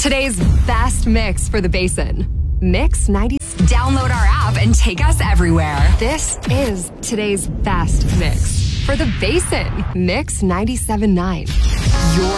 Today's best mix for the Basin. Mix 90. Download our app and take us everywhere. This is today's best mix for the Basin. Mix 97.9. Your